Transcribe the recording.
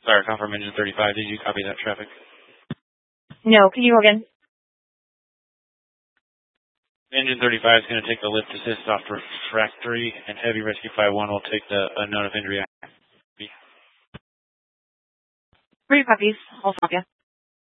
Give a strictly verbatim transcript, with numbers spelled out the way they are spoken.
Fire confirm engine thirty-five. Did you copy that traffic? No, can you go again? Engine thirty-five is going to take the lift assist off refractory, and Heavy Rescue five one will take the unknown of injury. Three puppies. I'll stop you.